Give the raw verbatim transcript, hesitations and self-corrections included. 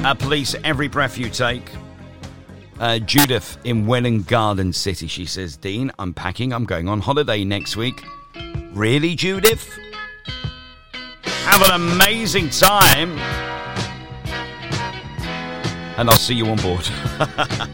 Uh, police, every breath you take. Uh, Judith in Welwyn Garden City, she says, Dean, I'm packing, I'm going on holiday next week. Really, Judith? Have an amazing time. And I'll see you on board.